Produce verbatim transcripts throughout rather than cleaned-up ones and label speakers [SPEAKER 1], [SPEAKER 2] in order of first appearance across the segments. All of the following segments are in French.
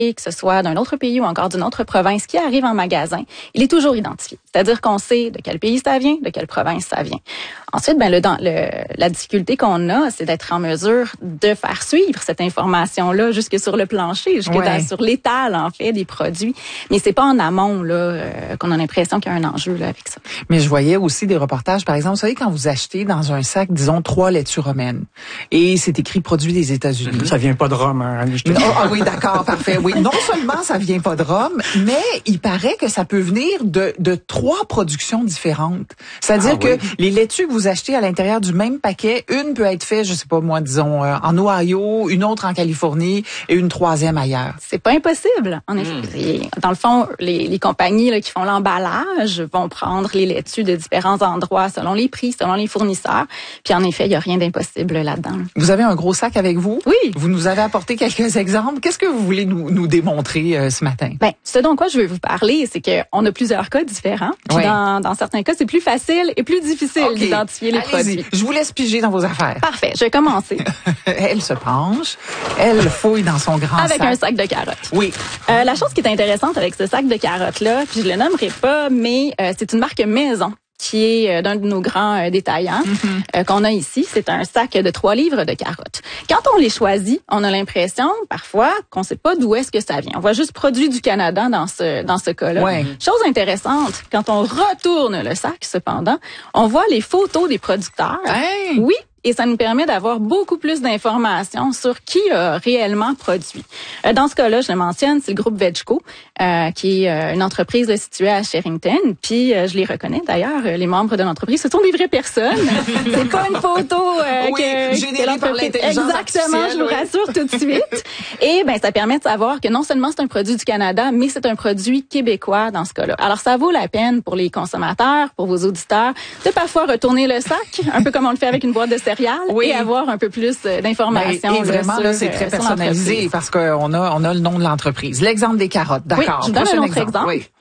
[SPEAKER 1] que ce soit d'un autre pays ou encore d'une autre province qui arrive en magasin, il est toujours identifié. C'est-à-dire qu'on sait de quel pays ça vient, de quelle province ça vient. Ensuite, ben le, dans, le, la difficulté qu'on a, c'est d'être en mesure de faire suivre cette information-là jusque sur le plancher, jusque
[SPEAKER 2] ouais.
[SPEAKER 1] dans, sur l'étal, en fait, des produits. Mais c'est pas en amont là euh, qu'on a l'impression qu'il y a un enjeu là avec ça.
[SPEAKER 2] Mais je voyais aussi des reportages, par exemple, vous savez, quand vous achetez dans un sac, disons, trois laitues romaines, et c'est écrit produit des États-Unis.
[SPEAKER 3] Ça vient pas de Rome, hein,
[SPEAKER 2] oh, ah oui, d'accord, parfait. Oui, non seulement ça vient pas de Rome, mais il paraît que ça peut venir de, de trois productions différentes. C'est-à-dire ah, que oui. les laitues que vous achetez à l'intérieur du même paquet, une peut être faite, je sais pas moi, disons, euh, en Ohio, une autre en Californie et une troisième ailleurs.
[SPEAKER 1] C'est pas impossible, en effet. Mmh. Dans le fond, les, les compagnies là, qui font l'emballage vont prendre les laitues de différents endroits selon les prix, selon les fournisseurs. Puis en effet, il y a rien d'impossible là-dedans.
[SPEAKER 2] Vous avez un gros sac avec vous?
[SPEAKER 1] Oui.
[SPEAKER 2] Vous nous avez apporté quelques exemples. Qu'est-ce que vous voulez nous, nous démontrer euh, ce matin?
[SPEAKER 1] Ben, ce dont quoi je veux vous parler, c'est qu'on a plusieurs cas différents. Puis oui. dans, dans certains cas, c'est plus facile et plus difficile okay. d'identifier les
[SPEAKER 2] Allez-y.
[SPEAKER 1] produits.
[SPEAKER 2] Je vous laisse piger dans vos affaires.
[SPEAKER 1] Parfait, je vais commencer.
[SPEAKER 2] Elle se penche, elle fouille dans son grand
[SPEAKER 1] avec
[SPEAKER 2] sac.
[SPEAKER 1] Avec un sac de carottes.
[SPEAKER 2] Oui.
[SPEAKER 1] Euh, la chose qui est intéressante avec ce sac de carottes-là, puis je le nommerai pas, mais euh, c'est une marque maison qui est euh, d'un de nos grands euh, détaillants mm-hmm. euh, qu'on a ici. C'est un sac de trois livres de carottes. Quand on les choisit, on a l'impression, parfois, qu'on sait pas d'où est-ce que ça vient. On voit juste produit du Canada dans ce dans ce cas-là.
[SPEAKER 2] Ouais.
[SPEAKER 1] Chose intéressante, quand on retourne le sac, cependant, on voit les photos des producteurs.
[SPEAKER 2] Hey.
[SPEAKER 1] Oui. Et ça nous permet d'avoir beaucoup plus d'informations sur qui a réellement produit. Euh, dans ce cas-là, je le mentionne, c'est le groupe Vegco, euh, qui est euh, une entreprise là, située à Sherrington. Puis euh, je les reconnais d'ailleurs, les membres de l'entreprise, ce sont des vraies personnes. C'est pas une photo euh,
[SPEAKER 2] oui,
[SPEAKER 1] que,
[SPEAKER 2] générée
[SPEAKER 1] que
[SPEAKER 2] par l'intelligence
[SPEAKER 1] Exactement, je vous
[SPEAKER 2] oui.
[SPEAKER 1] rassure tout de suite. Et ben ça permet de savoir que non seulement c'est un produit du Canada, mais c'est un produit québécois dans ce cas-là. Alors ça vaut la peine pour les consommateurs, pour vos auditeurs, de parfois retourner le sac, un peu comme on le fait avec une boîte de céréales. Oui. Et avoir un peu plus d'informations.
[SPEAKER 2] Et, et vraiment, là, c'est très personnalisé parce qu'on a, on a le nom de l'entreprise. L'exemple des carottes, d'accord.
[SPEAKER 1] Oui, je donne un autre exemple. exemple.
[SPEAKER 2] Oui.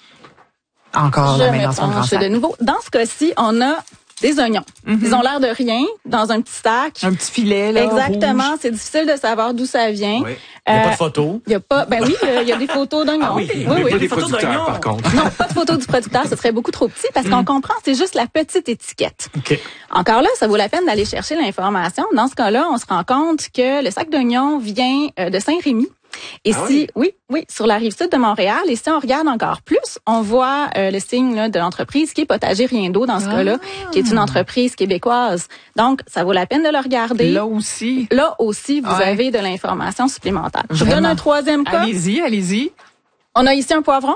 [SPEAKER 2] Encore
[SPEAKER 1] je
[SPEAKER 2] la main dans son grand sac.
[SPEAKER 1] De nouveau. Dans ce cas-ci, on a des oignons. Mm-hmm. Ils ont l'air de rien dans un petit sac.
[SPEAKER 2] Un petit filet, là.
[SPEAKER 1] Exactement.
[SPEAKER 2] Rouge.
[SPEAKER 1] C'est difficile de savoir d'où ça vient.
[SPEAKER 3] Oui. Il n'y a euh, pas de photos.
[SPEAKER 1] Il y a pas, ben oui, il y a des photos d'oignons.
[SPEAKER 3] Ah oui,
[SPEAKER 1] oui,
[SPEAKER 3] mais
[SPEAKER 1] oui.
[SPEAKER 3] pas des producteurs, par contre.
[SPEAKER 1] Non, pas de photos du producteur, ce serait beaucoup trop petit parce qu'on mm. comprend, c'est juste la petite étiquette.
[SPEAKER 3] Okay.
[SPEAKER 1] Encore là, ça vaut la peine d'aller chercher l'information. Dans ce cas-là, on se rend compte que le sac d'oignons vient de Saint-Rémy. Et
[SPEAKER 3] ah
[SPEAKER 1] si,
[SPEAKER 3] oui?
[SPEAKER 1] oui, oui, sur la rive sud de Montréal, et si on regarde encore plus, on voit euh, le signe là, de l'entreprise qui est Potager Rien d'eau dans ce ah. cas-là, qui est une entreprise québécoise. Donc, ça vaut la peine de le regarder.
[SPEAKER 2] Là aussi.
[SPEAKER 1] Là aussi, vous ouais. avez de l'information supplémentaire. Je vous donne un troisième cas.
[SPEAKER 2] Allez-y, allez-y.
[SPEAKER 1] On a ici un poivron.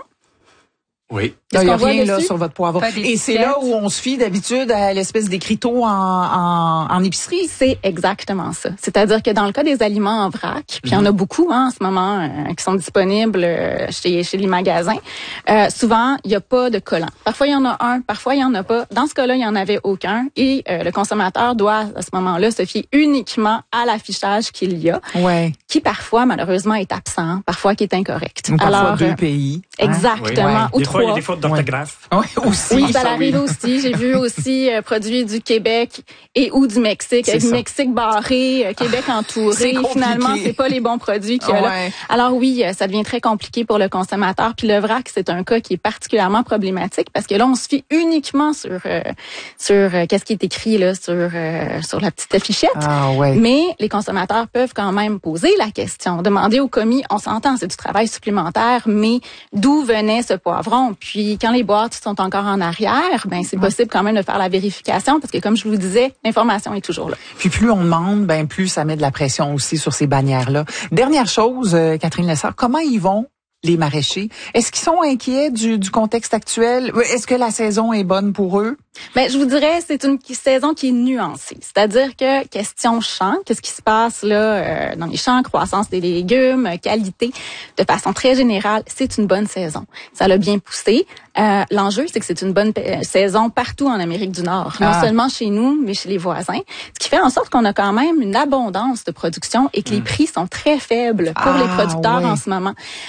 [SPEAKER 3] Oui.
[SPEAKER 2] Il n'y a rien là sur votre poivron. Et c'est là où on se fie d'habitude à l'espèce d'écriteau en, en, en épicerie.
[SPEAKER 1] C'est exactement ça. C'est-à-dire que dans le cas des aliments en vrac, puis il y en a beaucoup hein, en ce moment euh, qui sont disponibles euh, chez, chez les magasins, euh, souvent, il n'y a pas de collant. Parfois, il y en a un, parfois, il n'y en a pas. Dans ce cas-là, il n'y en avait aucun. Et euh, le consommateur doit, à ce moment-là, se fier uniquement à l'affichage qu'il y a,
[SPEAKER 2] ouais.
[SPEAKER 1] qui parfois, malheureusement, est absent, parfois qui est incorrect.
[SPEAKER 2] Ou parfois
[SPEAKER 1] Alors,
[SPEAKER 2] deux
[SPEAKER 1] euh,
[SPEAKER 2] pays.
[SPEAKER 1] Exactement.
[SPEAKER 3] Hein? Oui.
[SPEAKER 1] Ou
[SPEAKER 3] des
[SPEAKER 1] trois.
[SPEAKER 3] fois, il y a des fautes d'orthographe.
[SPEAKER 2] Oui, aussi.
[SPEAKER 1] Oui, ça, ça arrive oui. aussi. J'ai vu aussi euh, produits du Québec et ou du Mexique, avec ça. Mexique barré, euh, Québec entouré.
[SPEAKER 2] C'est
[SPEAKER 1] finalement, c'est pas les bons produits qu'il y a ouais. là. Alors oui, ça devient très compliqué pour le consommateur. Puis le vrac, c'est un cas qui est particulièrement problématique parce que là, on se fie uniquement sur euh, sur euh, qu'est-ce qui est écrit là sur euh, sur la petite affichette.
[SPEAKER 2] Ah, ouais.
[SPEAKER 1] Mais les consommateurs peuvent quand même poser la question, demander au commis. On s'entend, c'est du travail supplémentaire, mais d'où venait ce poivron? Puis quand les boîtes sont encore en arrière, ben c'est possible quand même de faire la vérification parce que comme je vous disais, l'information est toujours là.
[SPEAKER 2] Puis plus on demande, ben plus ça met de la pression aussi sur ces bannières-là. Dernière chose, euh, Catherine Lessard, comment ils vont les maraîchers? Est-ce qu'ils sont inquiets du, du contexte actuel? Est-ce que la saison est bonne pour eux?
[SPEAKER 1] Ben, je vous dirais, c'est une saison qui est nuancée. C'est-à-dire que question champ, qu'est-ce qui se passe là euh, dans les champs, croissance des légumes, qualité, de façon très générale, c'est une bonne saison. Ça l'a bien poussé. Euh, l'enjeu, c'est que c'est une bonne euh, saison partout en Amérique du Nord, non ah. seulement chez nous, mais chez les voisins. Ce qui fait en sorte qu'on a quand même une abondance de production et que mmh. les prix sont très faibles pour ah, les producteurs oui. en ce moment. Alors,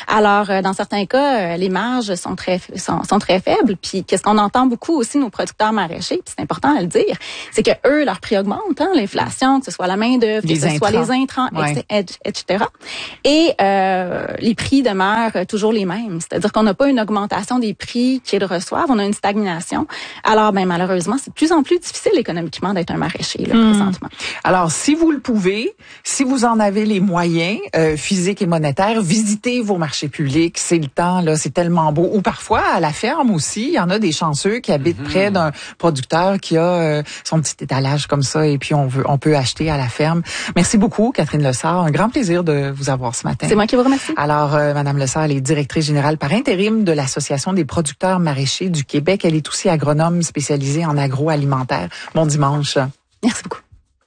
[SPEAKER 1] Alors, euh, dans certains cas, euh, les marges sont très sont, sont très faibles. Puis, qu'est-ce qu'on entend beaucoup aussi, nos producteurs maraîchers, puis c'est important à le dire, c'est que eux, leur prix augmente, hein, l'inflation, que ce soit la main d'œuvre, que ce soit les intrants, ouais. et cetera. Et euh, les prix demeurent toujours les mêmes. C'est-à-dire qu'on n'a pas une augmentation des prix qu'ils reçoivent, on a une stagnation. Alors, ben malheureusement, c'est de plus en plus difficile économiquement d'être un maraîcher là, mmh. présentement.
[SPEAKER 2] Alors, si vous le pouvez, si vous en avez les moyens euh, physiques et monétaires, visitez vos marchés publics. C'est le temps, là, c'est tellement beau. Ou parfois, à la ferme aussi, il y en a des chanceux qui habitent mmh. près d'un producteur qui a euh, son petit étalage comme ça et puis on veut, on peut acheter à la ferme. Merci beaucoup, Catherine Lessard. Un grand plaisir de vous avoir ce matin.
[SPEAKER 1] C'est moi qui vous remercie.
[SPEAKER 2] Alors, euh, Madame Lessard, elle est directrice générale par intérim de l'Association des producteurs maraîchers du Québec. Elle est aussi agronome spécialisée en agroalimentaire. Bon dimanche.
[SPEAKER 1] Merci beaucoup.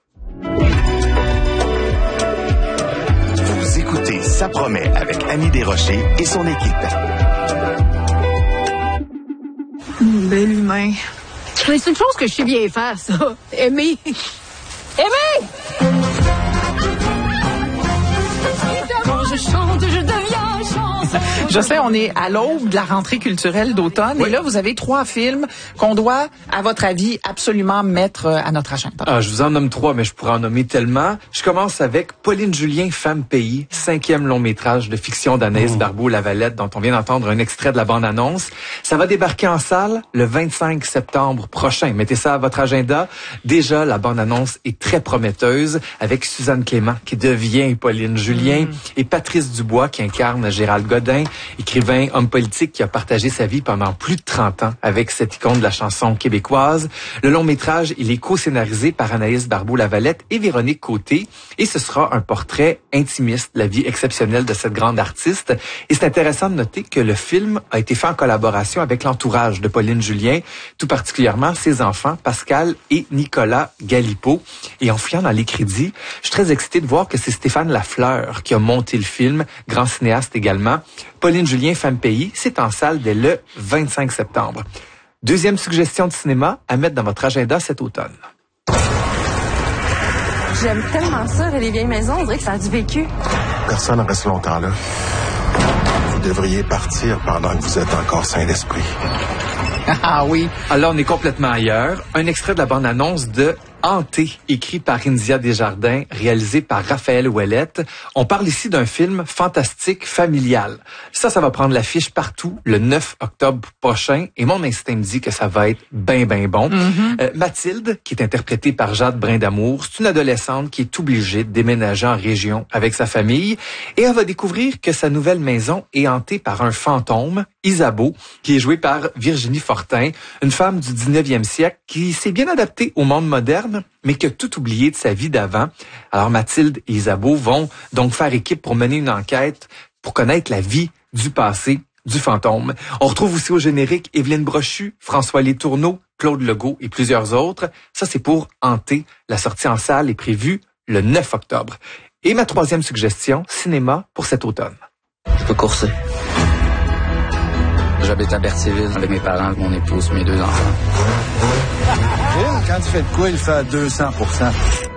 [SPEAKER 4] Vous écoutez Ça promet avec Annie Desrochers et son équipe.
[SPEAKER 5] Une belle humain. C'est une chose que je sais bien faire, ça. Aimer. Aimer! Quand je chante, je deviens chanson.
[SPEAKER 2] Jocelyn, on est à l'aube de la rentrée culturelle d'automne. Oui. Et là, vous avez trois films qu'on doit, à votre avis, absolument mettre à notre agenda.
[SPEAKER 3] Ah, je vous en nomme trois, mais je pourrais en nommer tellement. Je commence avec Pauline Julien, Femme Pays, cinquième long métrage de fiction d'Anaïs mmh. Barbeau-Lavalette, dont on vient d'entendre un extrait de la bande-annonce. Ça va débarquer en salle le vingt-cinq septembre prochain. Mettez ça à votre agenda. Déjà, la bande-annonce est très prometteuse, avec Suzanne Clément, qui devient Pauline Julien, mmh. et Patrice Dubois, qui incarne Gérald Godin, écrivain, homme politique qui a partagé sa vie pendant plus de trente ans avec cette icône de la chanson québécoise. Le long métrage, il est co-scénarisé par Anaïs Barbeau-Lavalette et Véronique Côté, et ce sera un portrait intimiste de la vie exceptionnelle de cette grande artiste. Et c'est intéressant de noter que le film a été fait en collaboration avec l'entourage de Pauline Julien, tout particulièrement ses enfants, Pascal et Nicolas Galipeau. Et en fouillant dans les crédits, je suis très excité de voir que c'est Stéphane Lafleur qui a monté le film, grand cinéaste également. Pauline Julien, Femme Pays, c'est en salle dès le vingt-cinq septembre. Deuxième suggestion de cinéma à mettre dans votre agenda cet automne.
[SPEAKER 6] J'aime tellement ça, les vieilles maisons, on dirait que ça a du vécu.
[SPEAKER 7] Personne ne reste longtemps là. Vous devriez partir pendant que vous êtes encore sain d'esprit.
[SPEAKER 2] Ah oui.
[SPEAKER 3] Alors, on est complètement ailleurs. Un extrait de la bande-annonce de Hanté, écrit par India Desjardins, réalisé par Raphaël Ouellette. On parle ici d'un film fantastique familial. Ça, ça va prendre l'affiche partout le neuf octobre prochain et mon instinct me dit que ça va être ben, ben bon. Mm-hmm. Euh, Mathilde, qui est interprétée par Jade Brindamour, c'est une adolescente qui est obligée de déménager en région avec sa famille et elle va découvrir que sa nouvelle maison est hantée par un fantôme, Isabeau, qui est joué par Virginie Fortin, une femme du dix-neuvième siècle qui s'est bien adaptée au monde moderne, mais qui a tout oublié de sa vie d'avant. Alors Mathilde et Isabeau vont donc faire équipe pour mener une enquête pour connaître la vie du passé du fantôme. On retrouve aussi au générique Évelyne Brochu, François Letourneau, Claude Legault et plusieurs autres. Ça, c'est pour Hanté. La sortie en salle est prévue le neuf octobre. Et ma troisième suggestion, cinéma pour cet automne.
[SPEAKER 8] Je peux courser. J'habite à Berthierville avec mes parents, mon épouse, mes deux enfants.
[SPEAKER 9] Quand tu fais de quoi, il fait à deux cents pour cent.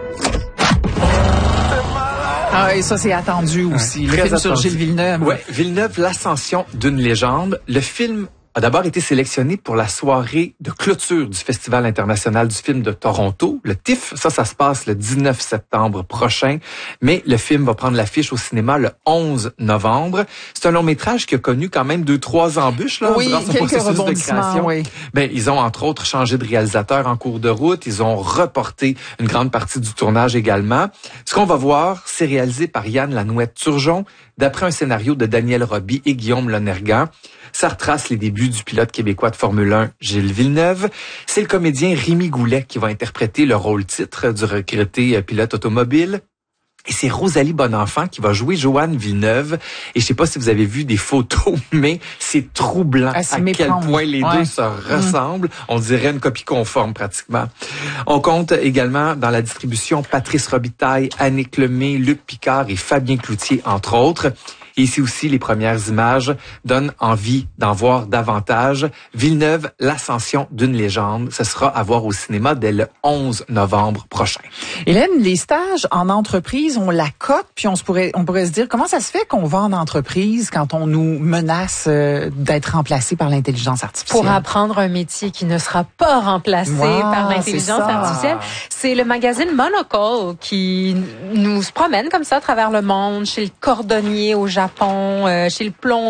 [SPEAKER 2] Ah, et ça, c'est attendu aussi. Le
[SPEAKER 3] Très
[SPEAKER 2] film
[SPEAKER 3] attendu.
[SPEAKER 2] sur Gilles Villeneuve.
[SPEAKER 3] Ouais, Villeneuve, l'ascension d'une légende. Le film a d'abord été sélectionné pour la soirée de clôture du Festival international du film de Toronto, le T I F. Ça, ça se passe le dix-neuf septembre prochain, mais le film va prendre l'affiche au cinéma le onze novembre. C'est un long métrage qui a connu quand même deux, trois embûches là,
[SPEAKER 2] oui,
[SPEAKER 3] durant son
[SPEAKER 2] quelques
[SPEAKER 3] processus de
[SPEAKER 2] rebondissements,
[SPEAKER 3] création.
[SPEAKER 2] Oui.
[SPEAKER 3] Ben, ils ont entre autres changé de réalisateur en cours de route. Ils ont reporté une grande partie du tournage également. Ce qu'on va voir, c'est réalisé par Yann Lanouette-Turgeon, d'après un scénario de Daniel Roby et Guillaume Lonergan. Ça retrace les débuts du pilote québécois de Formule un, Gilles Villeneuve. C'est le comédien Rémi Goulet qui va interpréter le rôle-titre du regretté pilote automobile. Et c'est Rosalie Bonenfant qui va jouer Joanne Villeneuve. Et je sais pas si vous avez vu des photos, mais c'est troublant à quel point les ouais. deux se ressemblent. Mmh. On dirait une copie conforme pratiquement. On compte également dans la distribution Patrice Robitaille, Annick Lemay, Luc Picard et Fabien Cloutier, entre autres. Et ici aussi, les premières images donnent envie d'en voir davantage. Villeneuve, l'ascension d'une légende. Ce sera à voir au cinéma dès le onze novembre prochain.
[SPEAKER 2] Hélène, les stages en entreprise, on la cote, puis on se pourrait, on pourrait se dire, comment ça se fait qu'on va en entreprise quand on nous menace euh, d'être remplacé par l'intelligence artificielle?
[SPEAKER 10] Pour apprendre un métier qui ne sera pas remplacé wow, par l'intelligence artificielle. C'est le magazine Monocle qui nous promène comme ça à travers le monde, chez le cordonnier au Japon, euh, chez le plombier